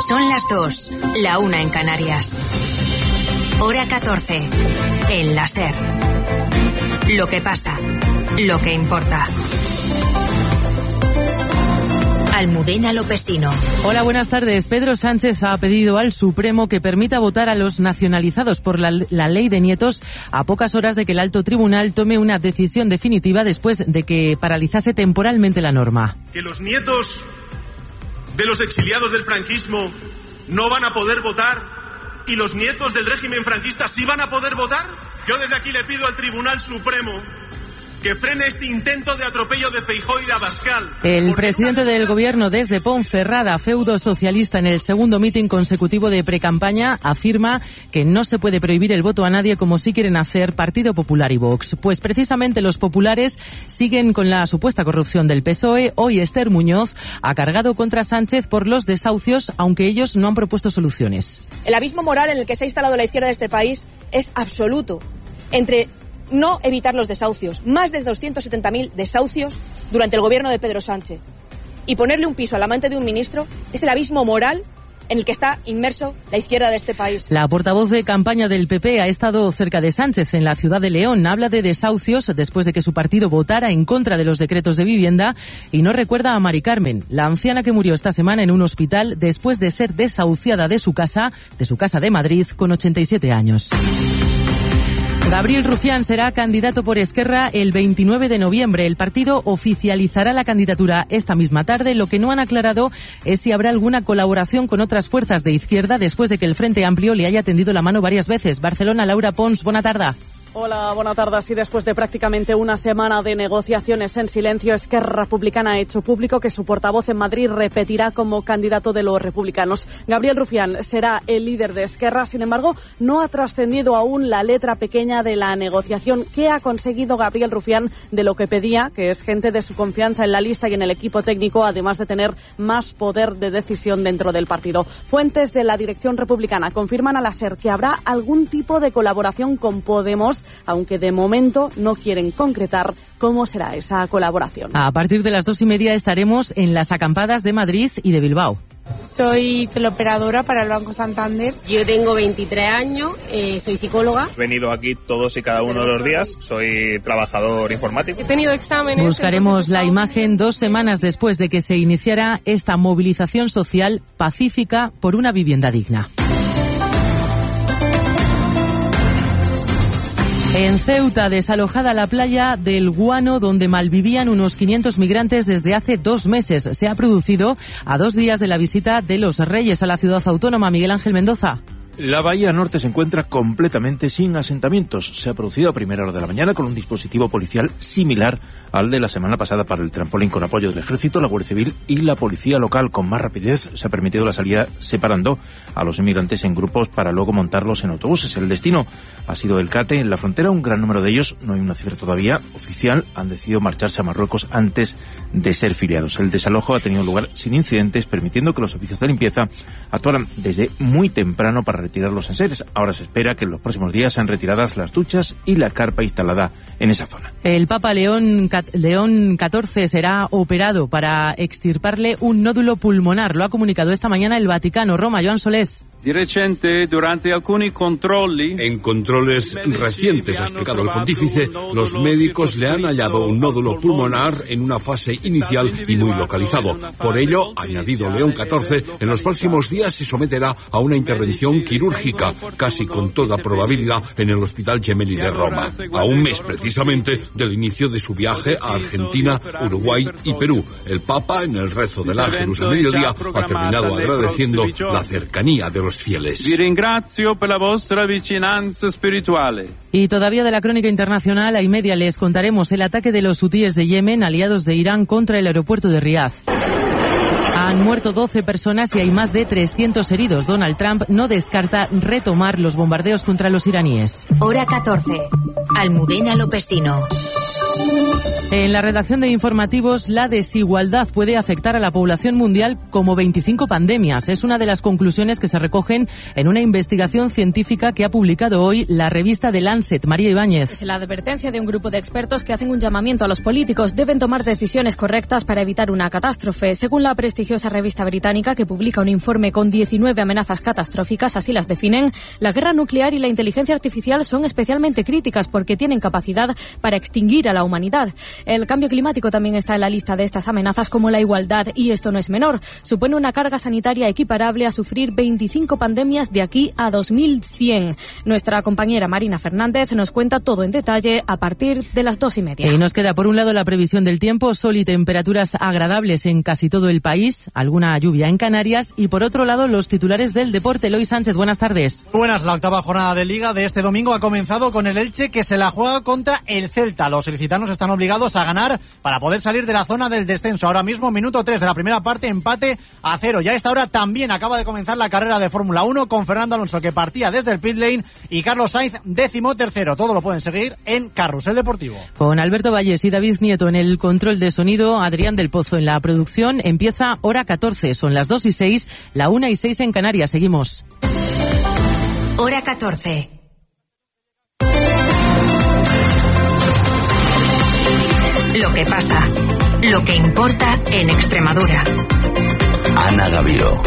Son las 2, la 1 en Canarias. Hora 14, en la SER. Lo que pasa, lo que importa. Almudena Lopesino. Hola, buenas tardes. Pedro Sánchez ha pedido al Supremo que permita votar a los nacionalizados por la ley de nietos a pocas horas de que el alto tribunal tome una decisión definitiva después de que paralizase temporalmente la norma. Que los nietos de los exiliados del franquismo no van a poder votar y los nietos del régimen franquista sí van a poder votar. Yo desde aquí le pido al Tribunal Supremo que frene este intento de atropello de Feijóo y de Abascal. El presidente del gobierno desde Ponferrada, feudo socialista, en el segundo mitin consecutivo de precampaña, afirma que no se puede prohibir el voto a nadie como sí quieren hacer Partido Popular y Vox. Pues precisamente los populares siguen con la supuesta corrupción del PSOE. Hoy Esther Muñoz ha cargado contra Sánchez por los desahucios, aunque ellos no han propuesto soluciones. El abismo moral en el que se ha instalado la izquierda de este país es absoluto. Entre no evitar los desahucios, más de 270.000 desahucios durante el gobierno de Pedro Sánchez, y ponerle un piso al amante de un ministro, es el abismo moral en el que está inmerso la izquierda de este país. La portavoz de campaña del PP ha estado cerca de Sánchez en la ciudad de León. Habla de desahucios después de que su partido votara en contra de los decretos de vivienda y no recuerda a Mari Carmen, la anciana que murió esta semana en un hospital después de ser desahuciada de su casa de Madrid, con 87 años. Gabriel Rufián será candidato por Esquerra el 29 de noviembre. El partido oficializará la candidatura esta misma tarde. Lo que no han aclarado es si habrá alguna colaboración con otras fuerzas de izquierda después de que el Frente Amplio le haya tendido la mano varias veces. Barcelona, Laura Pons, buena tarde. Hola, buenas tardes. Y después de prácticamente una semana de negociaciones en silencio, Esquerra Republicana ha hecho público que su portavoz en Madrid repetirá como candidato de los republicanos. Gabriel Rufián será el líder de Esquerra. Sin embargo, no ha trascendido aún la letra pequeña de la negociación. ¿Qué ha conseguido Gabriel Rufián de lo que pedía, que es gente de su confianza en la lista y en el equipo técnico, además de tener más poder de decisión dentro del partido? Fuentes de la dirección republicana confirman a la SER que habrá algún tipo de colaboración con Podemos, aunque de momento no quieren concretar cómo será esa colaboración. A partir de las 2:30 estaremos en las acampadas de Madrid y de Bilbao. Soy teleoperadora para el Banco Santander. Yo tengo 23 años, soy psicóloga. He venido aquí todos y cada uno de los días, soy trabajador informático. He tenido exámenes. Buscaremos la imagen 2 semanas después de que se iniciara esta movilización social pacífica por una vivienda digna. En Ceuta, desalojada la playa del Guano, donde malvivían unos 500 migrantes desde hace 2 meses. Se ha producido a 2 días de la visita de los Reyes a la ciudad autónoma. Miguel Ángel Mendoza. La bahía norte se encuentra completamente sin asentamientos. Se ha producido a primera hora de la mañana con un dispositivo policial similar al de la semana pasada para el trampolín, con apoyo del Ejército, la Guardia Civil y la Policía Local. Con más rapidez se ha permitido la salida separando a los inmigrantes en grupos para luego montarlos en autobuses. El destino ha sido el Cate. En la frontera, un gran número de ellos, no hay una cifra todavía oficial, han decidido marcharse a Marruecos antes de ser filiados. El desalojo ha tenido lugar sin incidentes, permitiendo que los servicios de limpieza actuaran desde muy temprano para retirar los enseres. Ahora se espera que en los próximos días sean retiradas las duchas y la carpa instalada en esa zona. El Papa León XIV será operado para extirparle un nódulo pulmonar. Lo ha comunicado esta mañana el Vaticano. Roma, Joan Solés. En controles recientes, ha explicado el pontífice, los médicos le han hallado un nódulo pulmonar en una fase inicial y muy localizado. Por ello, ha añadido León XIV, en los próximos días se someterá a una intervención quirúrgica, casi con toda probabilidad en el Hospital Gemelli de Roma, a un mes precisamente del inicio de su viaje a Argentina, Uruguay y Perú. El Papa, en el rezo del Ángelus a mediodía, ha terminado agradeciendo la cercanía de los fieles. Y todavía de la crónica internacional, a y media les contaremos el ataque de los hutíes de Yemen, aliados de Irán, contra el aeropuerto de Riad. Han muerto 12 personas y hay más de 300 heridos. Donald Trump no descarta retomar los bombardeos contra los iraníes. Hora 14. Almudena Lopesino. En la redacción de informativos, la desigualdad puede afectar a la población mundial como 25 pandemias. Es una de las conclusiones que se recogen en una investigación científica que ha publicado hoy la revista The Lancet. María Ibáñez. Es la advertencia de un grupo de expertos que hacen un llamamiento a los políticos. Deben tomar decisiones correctas para evitar una catástrofe. Según la prestigiosa revista británica, que publica un informe con 19 amenazas catastróficas, así las definen, la guerra nuclear y la inteligencia artificial son especialmente críticas porque tienen capacidad para extinguir a la humanidad. El cambio climático también está en la lista de estas amenazas, como la igualdad, y esto no es menor. Supone una carga sanitaria equiparable a sufrir 25 pandemias de aquí a 2100. Nuestra compañera Marina Fernández nos cuenta todo en detalle a partir de las 2:30. Y nos queda por un lado la previsión del tiempo, sol y temperaturas agradables en casi todo el país, alguna lluvia en Canarias, y por otro lado los titulares del deporte. Eloy Sánchez, buenas tardes. Buenas, la octava jornada de Liga de este domingo ha comenzado con el Elche, que se la juega contra el Celta. Los ilicitanos están obligados a ganar para poder salir de la zona del descenso. Ahora mismo, minuto 3 de la primera parte, empate a 0. Ya a esta hora también acaba de comenzar la carrera de Fórmula 1 con Fernando Alonso, que partía desde el pit lane, y Carlos Sainz, 13º. Todo lo pueden seguir en Carrusel Deportivo. Con Alberto Valles y David Nieto en el control de sonido, Adrián del Pozo en la producción. Empieza hora 14. Son las 2:06, la 1:06 en Canarias. Seguimos. Hora 14. Lo que pasa, lo que importa en Extremadura. Ana Gaviró.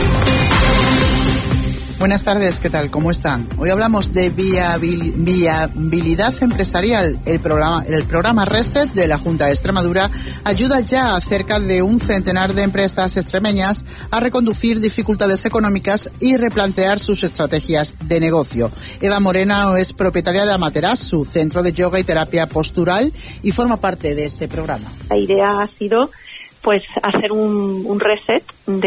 Buenas tardes, ¿qué tal? ¿Cómo están? Hoy hablamos de viabilidad empresarial. El programa Reset de la Junta de Extremadura ayuda ya a cerca de un centenar de empresas extremeñas a reconducir dificultades económicas y replantear sus estrategias de negocio. Eva Morena es propietaria de Amaterasu, centro de yoga y terapia postural, y forma parte de ese programa. La idea ha sido hacer un reset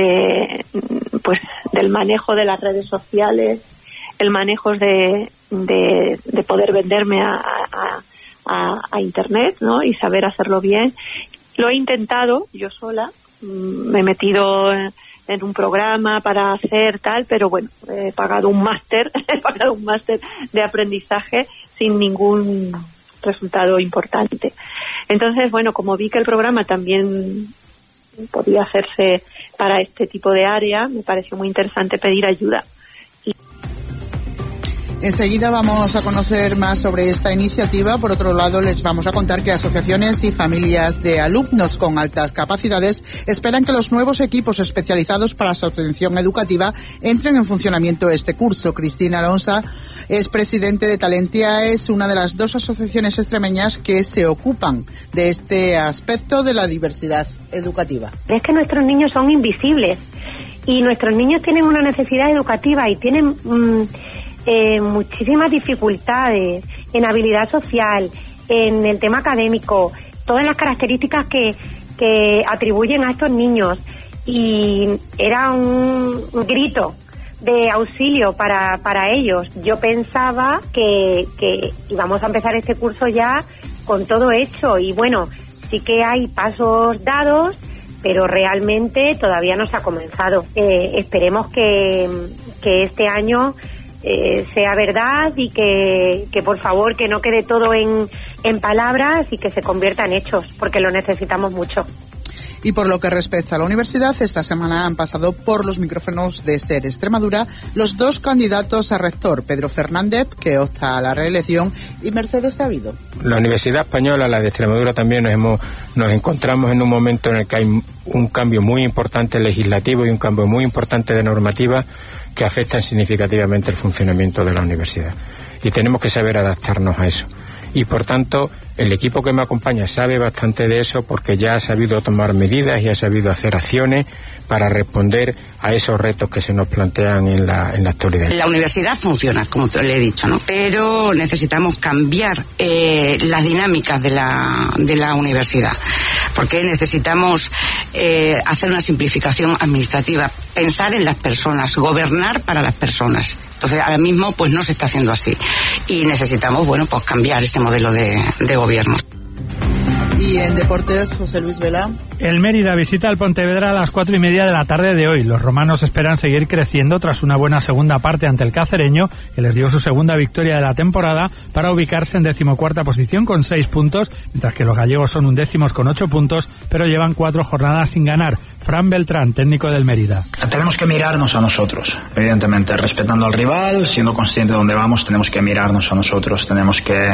del manejo de las redes sociales, el manejo de poder venderme a internet, ¿no? Y saber hacerlo bien. Lo he intentado yo sola, me he metido en un programa para hacer tal, pero bueno, he pagado un máster de aprendizaje sin ningún resultado importante. Entonces, bueno, como vi que el programa también podía hacerse para este tipo de área, me pareció muy interesante pedir ayuda. Enseguida vamos a conocer más sobre esta iniciativa. Por otro lado, les vamos a contar que asociaciones y familias de alumnos con altas capacidades esperan que los nuevos equipos especializados para su atención educativa entren en funcionamiento este curso. Cristina Alonso es presidente de Talentia, es una de las 2 asociaciones extremeñas que se ocupan de este aspecto de la diversidad educativa. Es que nuestros niños son invisibles y nuestros niños tienen una necesidad educativa y tienen muchísimas dificultades en habilidad social, en el tema académico, todas las características que atribuyen a estos niños, y era un grito de auxilio para ellos. Yo pensaba que íbamos a empezar este curso ya con todo hecho, y bueno, sí que hay pasos dados, pero realmente todavía no se ha comenzado. Esperemos que este año sea verdad y que por favor que no quede todo en palabras y que se convierta en hechos, porque lo necesitamos mucho. Y por lo que respecta a la universidad, esta semana han pasado por los micrófonos de SER Extremadura los 2 candidatos a rector, Pedro Fernández, que opta a la reelección, y Mercedes Sabido. La Universidad Española, la de Extremadura, también nos encontramos en un momento en el que hay un cambio muy importante legislativo y un cambio muy importante de normativa que afectan significativamente el funcionamiento de la universidad. Y tenemos que saber adaptarnos a eso. Y por tanto, el equipo que me acompaña sabe bastante de eso, porque ya ha sabido tomar medidas y ha sabido hacer acciones para responder a esos retos que se nos plantean en la actualidad. La universidad funciona, como le he dicho, ¿no? Pero necesitamos cambiar las dinámicas de la universidad, porque necesitamos hacer una simplificación administrativa, pensar en las personas, gobernar para las personas. Entonces, ahora mismo pues no se está haciendo así y necesitamos, cambiar ese modelo de gobierno. Y en deportes, José Luis Vela. El Mérida visita el Pontevedra a las 4:30 de la tarde de hoy. Los romanos esperan seguir creciendo tras una buena segunda parte ante el cacereño, que les dio su segunda victoria de la temporada, para ubicarse en 14ª posición con 6 puntos, mientras que los gallegos son 11º con 8 puntos, pero llevan 4 jornadas sin ganar. Fran Beltrán, técnico del Mérida. Tenemos que mirarnos a nosotros, evidentemente, respetando al rival, siendo consciente de dónde vamos, tenemos que mirarnos a nosotros, tenemos que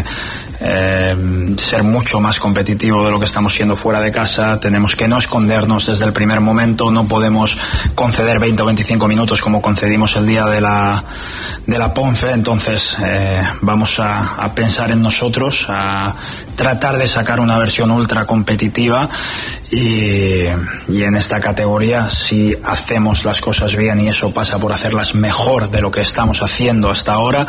ser mucho más competitivos de lo que estamos siendo fuera de casa, tenemos que no escondernos desde el primer momento, no podemos conceder 20 o 25 minutos como concedimos el día de la Ponfe. Entonces vamos a pensar en nosotros, a tratar de sacar una versión ultra competitiva y en esta categoría, si hacemos las cosas bien, y eso pasa por hacerlas mejor de lo que estamos haciendo hasta ahora,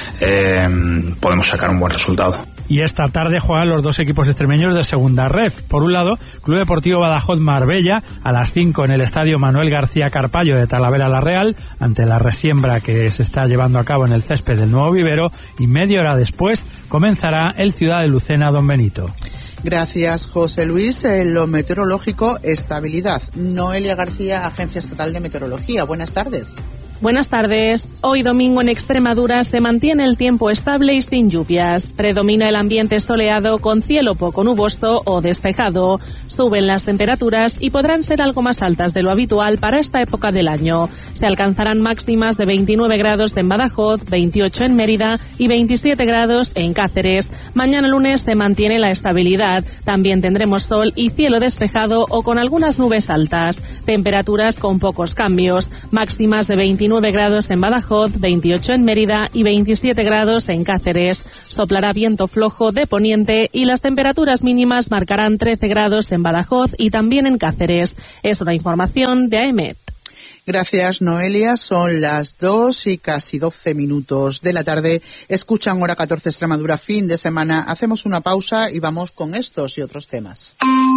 podemos sacar un buen resultado. Y esta tarde juegan los dos equipos extremeños de Segunda Ref. Por un lado, Club Deportivo Badajoz Marbella, a las 5 en el estadio Manuel García Carpallo de Talavera la Real, ante la resiembra que se está llevando a cabo en el césped del nuevo vivero, y media hora después comenzará el Ciudad de Lucena Don Benito. Gracias, José Luis. En lo meteorológico, estabilidad. Noelia García, Agencia Estatal de Meteorología. Buenas tardes. Buenas tardes. Hoy domingo en Extremadura se mantiene el tiempo estable y sin lluvias. Predomina el ambiente soleado con cielo poco nuboso o despejado. Suben las temperaturas y podrán ser algo más altas de lo habitual para esta época del año. Se alcanzarán máximas de 29 grados en Badajoz, 28 en Mérida y 27 grados en Cáceres. Mañana lunes se mantiene la estabilidad. También tendremos sol y cielo despejado o con algunas nubes altas. Temperaturas con pocos cambios. Máximas de 29 grados en Badajoz, 28 en Mérida y 27 grados en Cáceres. Soplará viento flojo de poniente y las temperaturas mínimas marcarán 13 grados en Badajoz y también en Cáceres. Es una información de AEMET. Gracias, Noelia. Son las 2 y casi 12 minutos de la tarde. Escuchan Hora 14 Extremadura, fin de semana. Hacemos una pausa y vamos con estos y otros temas.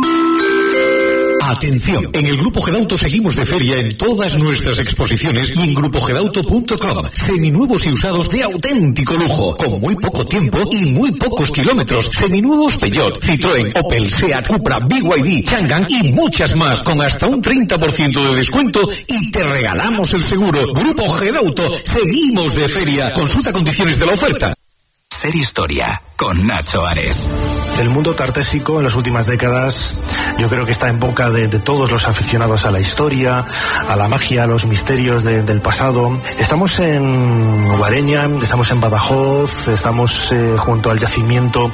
Atención, en el Grupo Gedauto seguimos de feria en todas nuestras exposiciones y en grupogedauto.com. Seminuevos y usados de auténtico lujo, con muy poco tiempo y muy pocos kilómetros. Seminuevos Peugeot, Citroën, Opel, Seat, Cupra, BYD, Changan y muchas más, con hasta un 30% de descuento y te regalamos el seguro. Grupo Gedauto, seguimos de feria. Consulta condiciones de la oferta. Ser Historia, con Nacho Ares. El mundo tartésico en las últimas décadas yo creo que está en boca de todos los aficionados a la historia, a la magia, a los misterios del pasado. Estamos en Guareña, estamos en Badajoz, estamos junto al yacimiento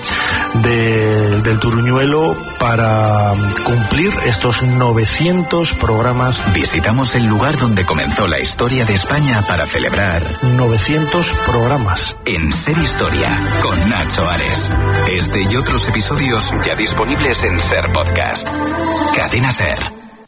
del Turuñuelo para cumplir estos 900 programas. Visitamos el lugar donde comenzó la historia de España para celebrar 900 programas. En Ser Historia, con Nacho Ares. Este y otros episodios ya disponibles en Ser Podcast. Cadena Ser.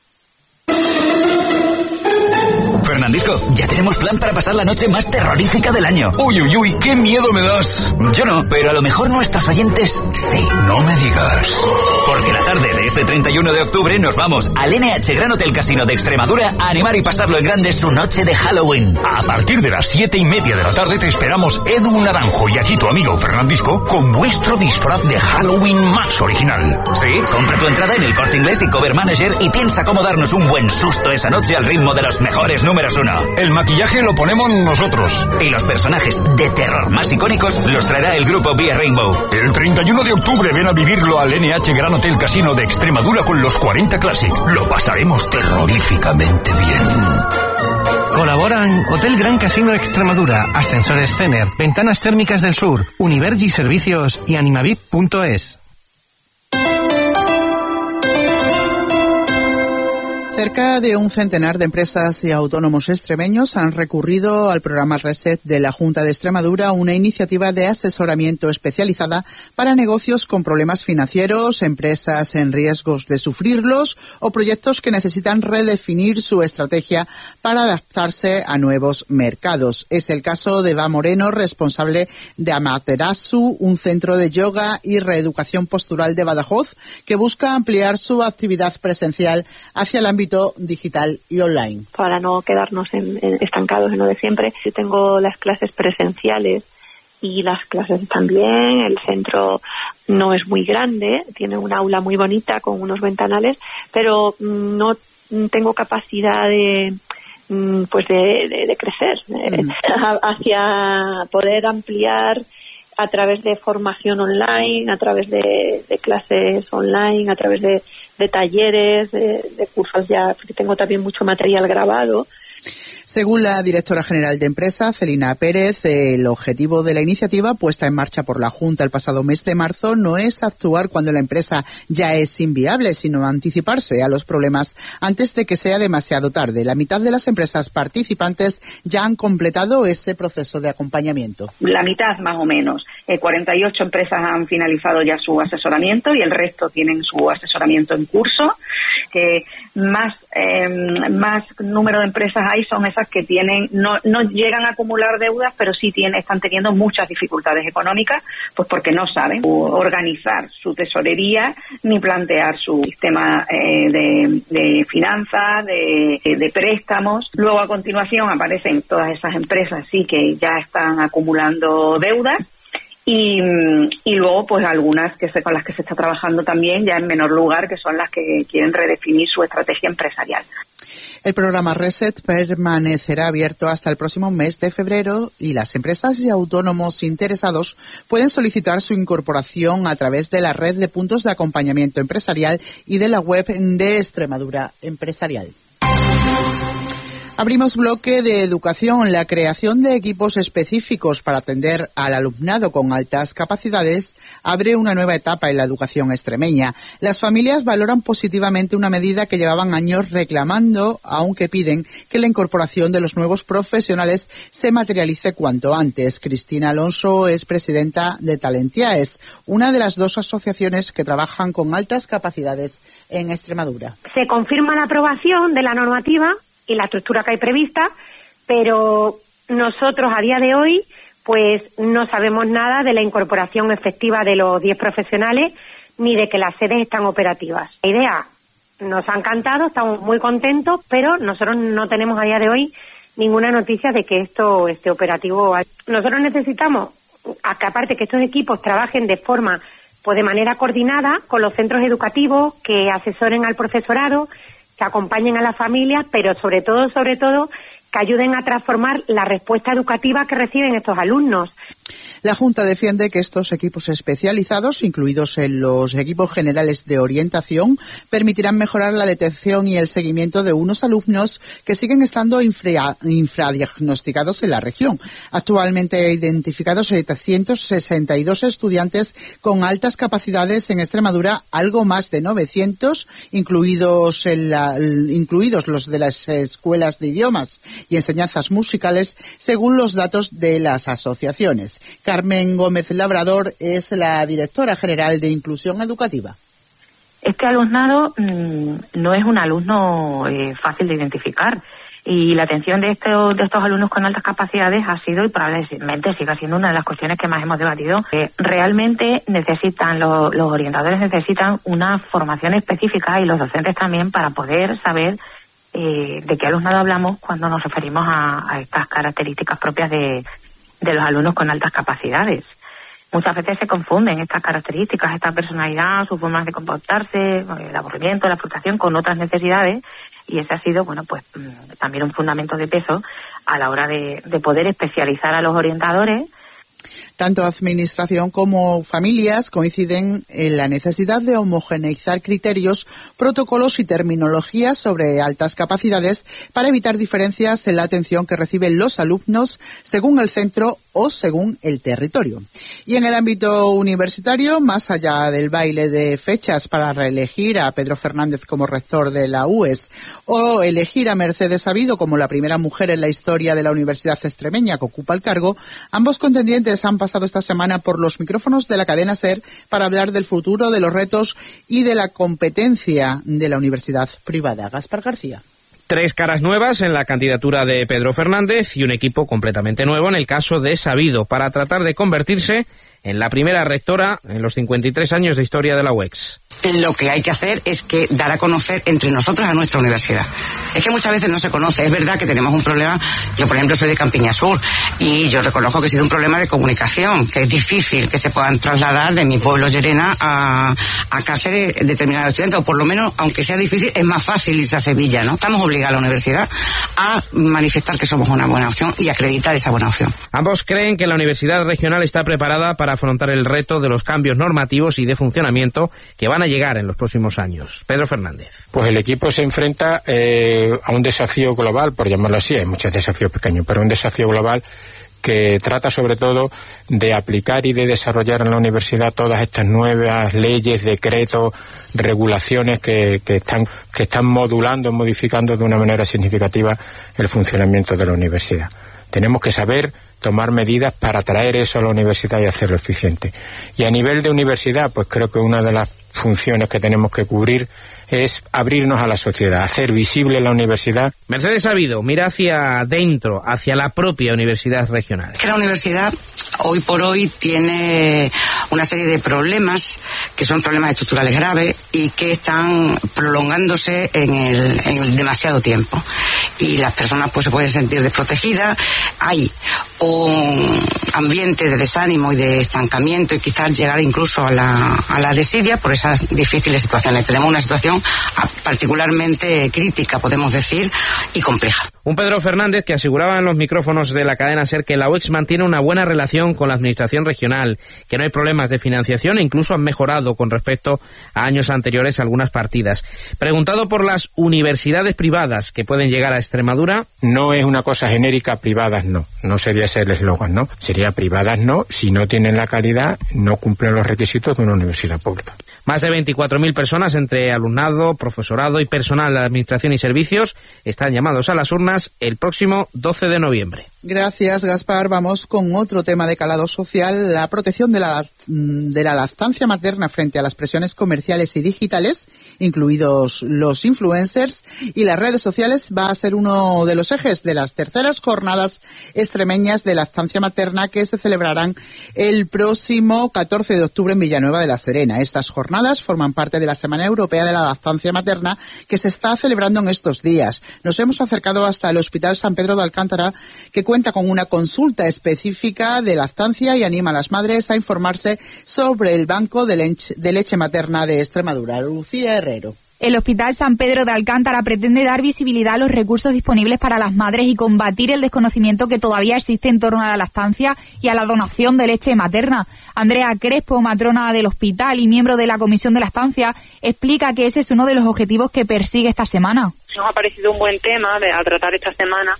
Fernandisco, ya tenemos plan para pasar la noche más terrorífica del año. Uy, uy, uy, qué miedo me das. Yo no, pero a lo mejor nuestros oyentes sí. No me digas. Porque la tarde de este 31 de octubre nos vamos al NH Gran Hotel Casino de Extremadura a animar y pasarlo en grande su noche de Halloween. A partir de las 7:30 de la tarde te esperamos Edu Naranjo y aquí tu amigo Fernandisco con vuestro disfraz de Halloween más original. Sí, compra tu entrada en el Corte Inglés y Cover Manager y piensa cómo darnos un buen susto esa noche al ritmo de los mejores números 1. El maquillaje lo ponemos nosotros. Y los personajes de terror más icónicos los traerá el grupo Vía Rainbow. El 31 de octubre ven a vivirlo al NH Gran Hotel Casino de Extremadura con los 40 Classic. Lo pasaremos terroríficamente bien. Colaboran Hotel Gran Casino Extremadura, Ascensores Cener, Ventanas Térmicas del Sur, Univergi Servicios y Animavip.es. Cerca de un centenar de empresas y autónomos extremeños han recurrido al programa Reset de la Junta de Extremadura, una iniciativa de asesoramiento especializada para negocios con problemas financieros, empresas en riesgos de sufrirlos o proyectos que necesitan redefinir su estrategia para adaptarse a nuevos mercados. Es el caso de Eva Moreno, responsable de Amaterasu, un centro de yoga y reeducación postural de Badajoz, que busca ampliar su actividad presencial hacia el ámbito digital y online. Para no quedarnos estancados en lo de siempre, yo tengo las clases presenciales y las clases están bien. El centro no es muy grande, tiene un aula muy bonita con unos ventanales, pero no tengo capacidad de crecer hacia poder ampliar a través de formación online, a través de clases online, a través de talleres, de cursos ya, porque tengo también mucho material grabado. Según la directora general de empresa, Celina Pérez, el objetivo de la iniciativa puesta en marcha por la Junta el pasado mes de marzo no es actuar cuando la empresa ya es inviable, sino anticiparse a los problemas antes de que sea demasiado tarde. La mitad de las empresas participantes ya han completado ese proceso de acompañamiento. La mitad más o menos. 48 empresas han finalizado ya su asesoramiento y el resto tienen su asesoramiento en curso. Más número de empresas hay son esas que tienen no llegan a acumular deudas, pero sí están teniendo muchas dificultades económicas, pues porque no saben organizar su tesorería ni plantear su sistema de finanzas, de préstamos. Luego, a continuación, aparecen todas esas empresas sí que ya están acumulando deudas. Y luego, pues algunas con las que se está trabajando también ya en menor lugar, que son las que quieren redefinir su estrategia empresarial. El programa Reset permanecerá abierto hasta el próximo mes de febrero y las empresas y autónomos interesados pueden solicitar su incorporación a través de la red de puntos de acompañamiento empresarial y de la web de Extremadura Empresarial. Abrimos bloque de educación. La creación de equipos específicos para atender al alumnado con altas capacidades abre una nueva etapa en la educación extremeña. Las familias valoran positivamente una medida que llevaban años reclamando, aunque piden que la incorporación de los nuevos profesionales se materialice cuanto antes. Cristina Alonso es presidenta de Talentiaes, una de las dos asociaciones que trabajan con altas capacidades en Extremadura. Se confirma la aprobación de la normativa y la estructura que hay prevista, pero nosotros a día de hoy pues no sabemos nada de la incorporación efectiva de los 10 profesionales ni de que las sedes están operativas. La idea nos ha encantado, estamos muy contentos, pero nosotros no tenemos a día de hoy ninguna noticia de que esto esté operativo. Nosotros necesitamos, aparte que estos equipos trabajen de forma, pues de manera coordinada con los centros educativos, que asesoren al profesorado, que acompañen a las familias, pero sobre todo, que ayuden a transformar la respuesta educativa que reciben estos alumnos. La Junta defiende que estos equipos especializados, incluidos en los equipos generales de orientación, permitirán mejorar la detección y el seguimiento de unos alumnos que siguen estando infradiagnosticados en la región. Actualmente hay identificados 762 estudiantes con altas capacidades en Extremadura, algo más de 900, incluidos los de las escuelas de idiomas y enseñanzas musicales, según los datos de las asociaciones. Carmen Gómez Labrador es la directora general de Inclusión Educativa. Este alumnado no es un alumno fácil de identificar, y la atención de estos alumnos con altas capacidades ha sido, y probablemente siga siendo, una de las cuestiones que más hemos debatido. Realmente necesitan, los orientadores necesitan una formación específica, y los docentes también, para poder saber de qué alumnado hablamos cuando nos referimos a estas características propias de los alumnos con altas capacidades. Muchas veces se confunden estas características, esta personalidad, sus formas de comportarse, el aburrimiento, la frustración, con otras necesidades, y ese ha sido, también un fundamento de peso a la hora de poder especializar a los orientadores. Tanto Administración como familias coinciden en la necesidad de homogeneizar criterios, protocolos y terminologías sobre altas capacidades para evitar diferencias en la atención que reciben los alumnos según el centro o según el territorio. Y en el ámbito universitario, más allá del baile de fechas para reelegir a Pedro Fernández como rector de la UES o elegir a Mercedes Sabido como la primera mujer en la historia de la Universidad Extremeña que ocupa el cargo, ambos contendientes han pasado esta semana por los micrófonos de la cadena SER para hablar del futuro, de los retos y de la competencia de la universidad privada. Gaspar García. 3 caras nuevas en la candidatura de Pedro Fernández y un equipo completamente nuevo en el caso de Sabido, para tratar de convertirse en la primera rectora en los 53 años de historia de la UEX. lo que hay que hacer es que dar a conocer entre nosotros a nuestra universidad. Es que muchas veces no se conoce. Es verdad que tenemos un problema. Yo, por ejemplo, soy de Campiña Sur y yo reconozco que ha sido un problema de comunicación, que es difícil que se puedan trasladar de mi pueblo, Llerena, a Cáceres determinados estudiantes, o por lo menos, aunque sea difícil, es más fácil irse a Sevilla, ¿no? Estamos obligados a la universidad a manifestar que somos una buena opción y acreditar esa buena opción. Ambos creen que la Universidad Regional está preparada para afrontar el reto de los cambios normativos y de funcionamiento que van a llegar en los próximos años. Pedro Fernández. Pues el equipo se enfrenta a un desafío global, por llamarlo así. Hay muchos desafíos pequeños, pero un desafío global que trata sobre todo de aplicar y de desarrollar en la universidad todas estas nuevas leyes, decretos, regulaciones que están modulando, modificando de una manera significativa el funcionamiento de la universidad. Tenemos que saber tomar medidas para traer eso a la universidad y hacerlo eficiente. Y a nivel de universidad, pues creo que una de las funciones que tenemos que cubrir es abrirnos a la sociedad, hacer visible la universidad. Mercedes Sabido mira hacia adentro, hacia la propia Universidad Regional. Que la universidad hoy por hoy tiene una serie de problemas que son problemas estructurales graves y que están prolongándose en el demasiado tiempo. Y las personas pues se pueden sentir desprotegidas. Hay un ambiente de desánimo y de estancamiento y quizás llegar incluso a la desidia por esas difíciles situaciones. Tenemos una situación particularmente crítica, podemos decir, y compleja. Un Pedro Fernández que aseguraba en los micrófonos de la cadena SER que la UEX mantiene una buena relación con la administración regional, que no hay problemas de financiación e incluso han mejorado con respecto a años anteriores algunas partidas. Preguntado por las universidades privadas que pueden llegar a Extremadura. No es una cosa genérica, privadas no sería ese el eslogan, ¿no? Sería privadas no, si no tienen la calidad, no cumplen los requisitos de una universidad pública. Más de 24.000 personas entre alumnado, profesorado y personal de administración y servicios están llamados a las urnas el próximo 12 de noviembre. Gracias, Gaspar. Vamos con otro tema de calado social, la protección de la lactancia materna frente a las presiones comerciales y digitales, incluidos los influencers y las redes sociales, va a ser uno de los ejes de las terceras jornadas extremeñas de lactancia materna que se celebrarán el próximo 14 de octubre en Villanueva de la Serena. Estas jornadas forman parte de la Semana Europea de la Lactancia Materna que se está celebrando en estos días. Nos hemos acercado hasta el Hospital San Pedro de Alcántara, que cuenta con una consulta específica de lactancia y anima a las madres a informarse sobre el Banco de Leche Materna de Extremadura. Lucía Herrero. El Hospital San Pedro de Alcántara pretende dar visibilidad a los recursos disponibles para las madres y combatir el desconocimiento que todavía existe en torno a la lactancia y a la donación de leche materna. Andrea Crespo, matrona del hospital y miembro de la Comisión de Lactancia, explica que ese es uno de los objetivos que persigue esta semana. Nos ha parecido un buen tema a tratar esta semana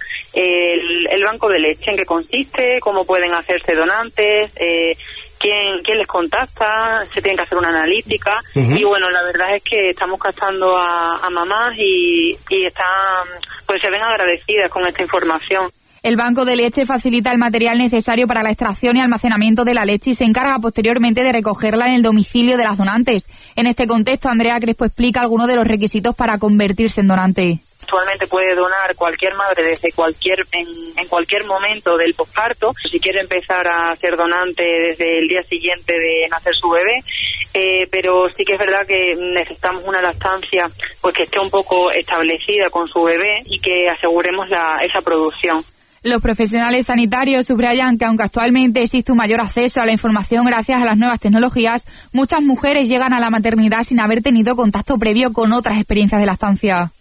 el banco de leche, en qué consiste, cómo pueden hacerse donantes, quién les contacta, se tiene que hacer una analítica. Y bueno, la verdad es que estamos captando a mamás y están, pues se ven agradecidas con esta información. El banco de leche facilita el material necesario para la extracción y almacenamiento de la leche y se encarga posteriormente de recogerla en el domicilio de las donantes. En este contexto, Andrea Crespo explica algunos de los requisitos para convertirse en donante. Actualmente puede donar cualquier madre desde en cualquier momento del posparto. Si quiere empezar a ser donante desde el día siguiente de nacer su bebé, pero sí que es verdad que necesitamos una lactancia pues que esté un poco establecida con su bebé y que aseguremos esa producción. Los profesionales sanitarios subrayan que aunque actualmente existe un mayor acceso a la información gracias a las nuevas tecnologías, muchas mujeres llegan a la maternidad sin haber tenido contacto previo con otras experiencias de lactancia.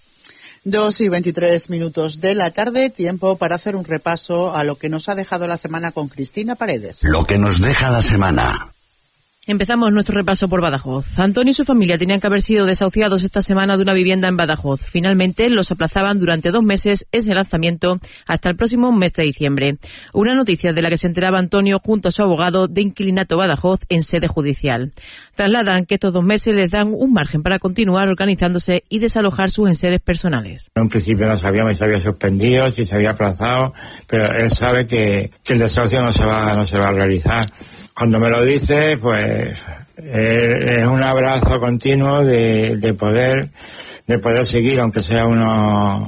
2:23 de la tarde, tiempo para hacer un repaso a lo que nos ha dejado la semana con Cristina Paredes. Lo que nos deja la semana. Empezamos nuestro repaso por Badajoz. Antonio y su familia tenían que haber sido desahuciados esta semana de una vivienda en Badajoz. Finalmente los aplazaban durante 2 meses ese lanzamiento hasta el próximo mes de diciembre. Una noticia de la que se enteraba Antonio junto a su abogado de Inquilinato Badajoz en sede judicial. Trasladan que estos 2 meses les dan un margen para continuar organizándose y desalojar sus enseres personales. En un principio no sabíamos si se había suspendido, si se había aplazado, pero él sabe que el desahucio no se va a realizar. Cuando me lo dice, pues es un abrazo continuo de poder seguir, aunque sea unos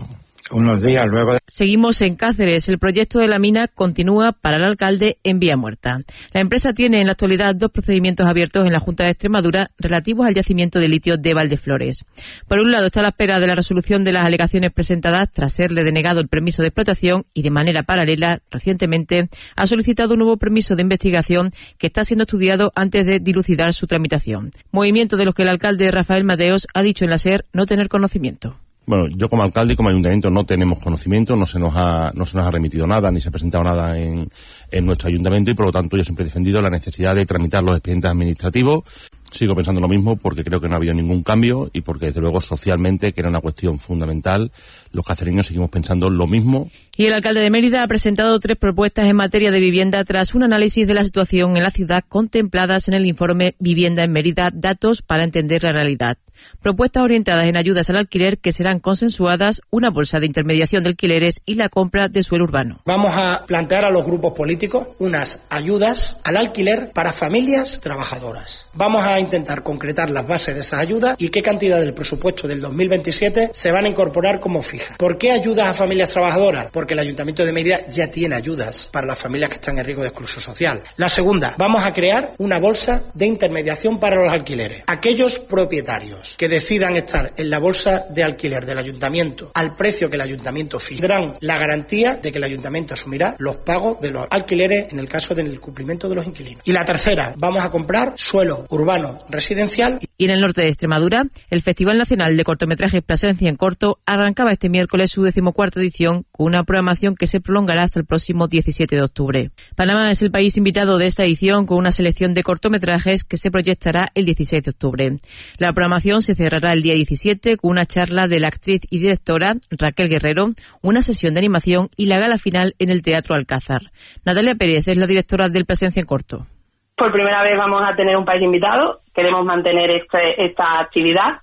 unos días luego. Seguimos en Cáceres. El proyecto de la mina continúa para el alcalde en vía muerta. La empresa tiene en la actualidad 2 procedimientos abiertos en la Junta de Extremadura relativos al yacimiento de litio de Valdeflores. Por un lado está a la espera de la resolución de las alegaciones presentadas tras serle denegado el permiso de explotación y de manera paralela, recientemente, ha solicitado un nuevo permiso de investigación que está siendo estudiado antes de dilucidar su tramitación. Movimiento de los que el alcalde Rafael Mateos ha dicho en la SER no tener conocimiento. Bueno, yo como alcalde y como ayuntamiento no tenemos conocimiento, no se nos ha remitido nada, ni se ha presentado nada en nuestro ayuntamiento y por lo tanto yo siempre he defendido la necesidad de tramitar los expedientes administrativos. Sigo pensando lo mismo porque creo que no ha habido ningún cambio y porque desde luego socialmente, que era una cuestión fundamental, los cacereños seguimos pensando lo mismo. Y el alcalde de Mérida ha presentado 3 propuestas en materia de vivienda tras un análisis de la situación en la ciudad contempladas en el informe Vivienda en Mérida, datos para entender la realidad. Propuestas orientadas en ayudas al alquiler que serán consensuadas, una bolsa de intermediación de alquileres y la compra de suelo urbano. Vamos a plantear a los grupos políticos unas ayudas al alquiler para familias trabajadoras. Vamos a intentar concretar las bases de esas ayudas y qué cantidad del presupuesto del 2027 se van a incorporar como fija. ¿Por qué ayudas a familias trabajadoras? Porque el Ayuntamiento de Mérida ya tiene ayudas para las familias que están en riesgo de exclusión social. La segunda, vamos a crear una bolsa de intermediación para los alquileres. Aquellos propietarios que decidan estar en la bolsa de alquiler del Ayuntamiento al precio que el Ayuntamiento fije, tendrán la garantía de que el Ayuntamiento asumirá los pagos de los alquileres en el caso del incumplimiento de los inquilinos. Y la tercera, vamos a comprar suelo urbano residencial. Y en el norte de Extremadura, el Festival Nacional de Cortometrajes Plasencia en Corto arrancaba este miércoles su 14ª edición con una programación que se prolongará hasta el próximo 17 de octubre. Panamá es el país invitado de esta edición con una selección de cortometrajes que se proyectará el 16 de octubre. La programación se cerrará el día 17 con una charla de la actriz y directora Raquel Guerrero, una sesión de animación y la gala final en el Teatro Alcázar. Natalia Pérez es la directora del Plasencia en Corto. Por primera vez vamos a tener un país invitado, queremos mantener esta actividad.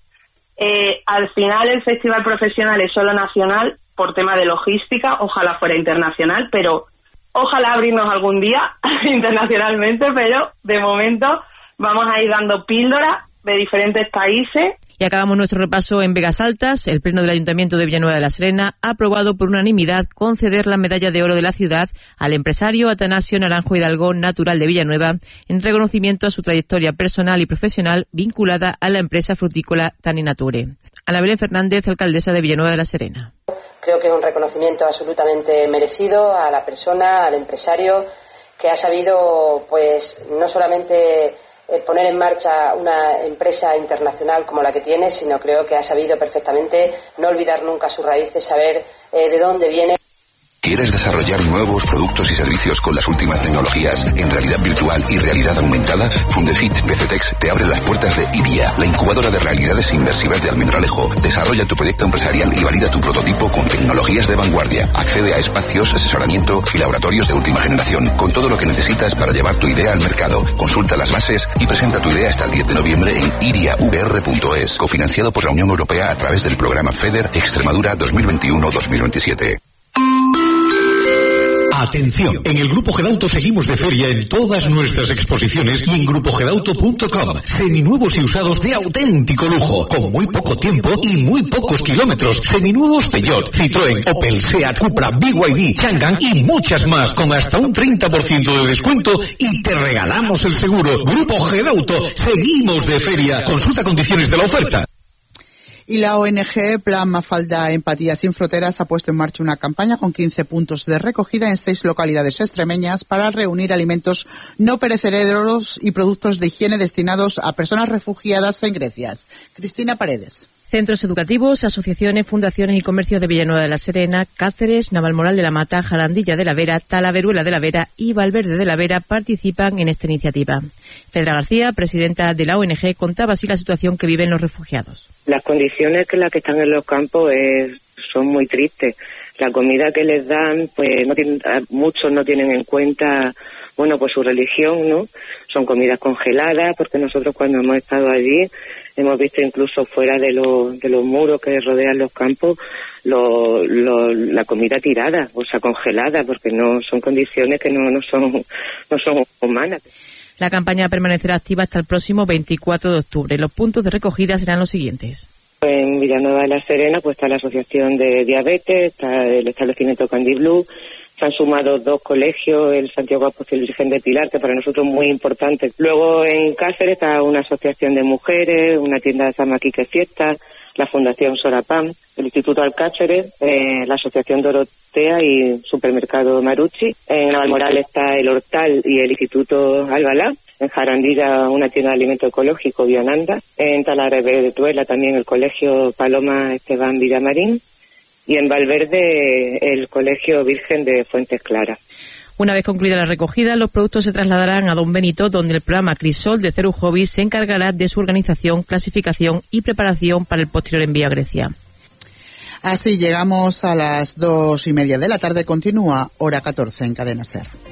Al final el festival profesional es solo nacional por tema de logística, ojalá fuera internacional, pero ojalá abrirnos algún día internacionalmente, pero de momento vamos a ir dando píldoras de diferentes países. Y acabamos nuestro repaso en Vegas Altas. El Pleno del Ayuntamiento de Villanueva de la Serena ha aprobado por unanimidad conceder la medalla de oro de la ciudad al empresario Atanasio Naranjo Hidalgo, natural de Villanueva, en reconocimiento a su trayectoria personal y profesional vinculada a la empresa frutícola Tani Nature. Ana Belén Fernández, alcaldesa de Villanueva de la Serena. Creo que es un reconocimiento absolutamente merecido a la persona, al empresario, que ha sabido, pues, no solamente poner en marcha una empresa internacional como la que tiene, sino creo que ha sabido perfectamente no olvidar nunca sus raíces, saber de dónde viene. ¿Quieres desarrollar nuevos productos y servicios con las últimas tecnologías en realidad virtual y realidad aumentada? Fundefit BCTEX te abre las puertas de IBIA, la incubadora de realidades inmersivas de Almendralejo. Desarrolla tu proyecto empresarial y valida tu prototipo con tecnologías de vanguardia. Accede a espacios, asesoramiento y laboratorios de última generación, con todo lo que necesitas para llevar tu idea al mercado. Consulta las bases y presenta tu idea hasta el 10 de noviembre en iriavr.es, cofinanciado por la Unión Europea a través del programa FEDER Extremadura 2021-2027. Atención, en el Grupo Gedauto seguimos de feria en todas nuestras exposiciones y en grupogedauto.com. Seminuevos y usados de auténtico lujo, con muy poco tiempo y muy pocos kilómetros. Seminuevos Peugeot, Citroën, Opel, Seat, Cupra, BYD, Changan y muchas más, con hasta un 30% de descuento y te regalamos el seguro. Grupo Gedauto, seguimos de feria. Consulta condiciones de la oferta. Y la ONG Plan Mafalda Empatía Sin Fronteras ha puesto en marcha una campaña con 15 puntos de recogida en 6 localidades extremeñas para reunir alimentos no perecederos y productos de higiene destinados a personas refugiadas en Grecia. Cristina Paredes. Centros educativos, asociaciones, fundaciones y comercios de Villanueva de la Serena, Cáceres, Navalmoral de la Mata, Jarandilla de la Vera, Talaveruela de la Vera y Valverde de la Vera participan en esta iniciativa. Fedra García, presidenta de la ONG, contaba así la situación que viven los refugiados. Las condiciones que las que están en los campos son muy tristes. La comida que les dan, pues muchos no tienen en cuenta, bueno, pues su religión, ¿no? Son comidas congeladas, porque nosotros cuando hemos estado allí hemos visto incluso fuera de los muros que rodean los campos la comida tirada, o sea, congelada, porque no son condiciones que no son humanas. La campaña permanecerá activa hasta el próximo 24 de octubre. Los puntos de recogida serán los siguientes. En Villanueva de la Serena pues está la Asociación de Diabetes, está el establecimiento Candy Blue. Se han sumado 2 colegios, el Santiago Apóstol Virgen de Pilar, que para nosotros es muy importante. Luego en Cáceres está una asociación de mujeres, una tienda de San Maquique Fiesta, la Fundación Sorapam, el Instituto Alcáceres, la Asociación Dorotea y Supermercado Marucci. En Navalmoral está el Hortal y el Instituto Albalá. En Jarandilla una tienda de alimento ecológico, Bionanda. En Talarebe de Tuela también el Colegio Paloma Esteban Villamarín. Y en Valverde el Colegio Virgen de Fuentes Claras. Una vez concluida la recogida, los productos se trasladarán a Don Benito, donde el programa Crisol de Ceru Hobby se encargará de su organización, clasificación y preparación para el posterior envío a Grecia. Así llegamos a las 2:30 de la tarde. Continúa Hora 14 en Cadena SER.